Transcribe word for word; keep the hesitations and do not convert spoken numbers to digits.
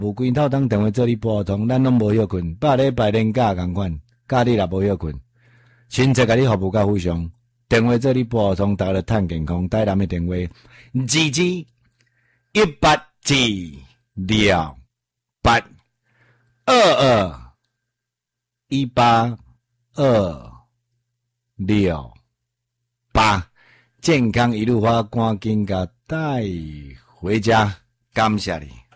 无规套当电话做你拨通，咱拢无休困，百礼拜连假共款，假日也无休困，亲切甲你服务甲非常，电话做你拨通，逐个趁健康，台南的电话，二指一八二六八二二一八二六八，健康一路发，赶紧甲带回家，感谢你。